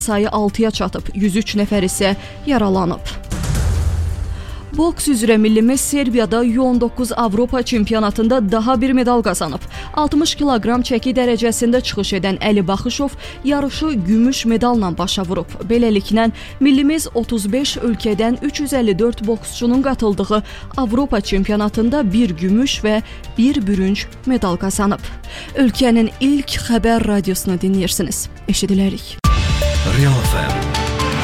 sayı 6-ya çatıb, 103 nəfər isə yaralanıb. Boks üzrə millimiz Serbiyada U19 Avropa çempionatında daha bir medal qazanıb. 60 kiloqram çəki dərəcəsində çıxış edən Əli Baxışov yarışı gümüş medalla başa vurub. Beləliklə, millimiz 35 ölkədən 354 boksçunun qatıldığı Avropa çempionatında bir gümüş və bir bürünc medal qazanıb. Ölkənin ilk xəbər radiosunu dinləyirsiniz. Eşidilərik. Real FM